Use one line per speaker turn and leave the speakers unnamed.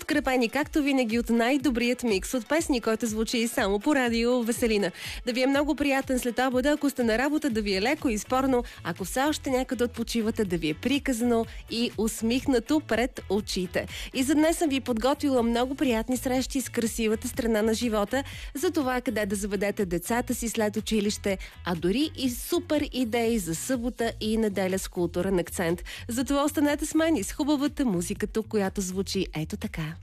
подкрепени както винаги от най-добрият микс от песни, който звучи само по радио Веселина. Да ви е много приятен след обеда, ако сте на работа, да ви е леко и спорно, ако все още някъде отпочивате, да ви е приказано и усмихнато пред очите. И за днес съм ви подготвила много приятни срещи с красивата страна на живота, за това къде да заведете децата си след училище, а дори и супер идеи за събота и неделя с културен акцент. Затова останете с мен и с хубавата музика тук, която звучи ето така.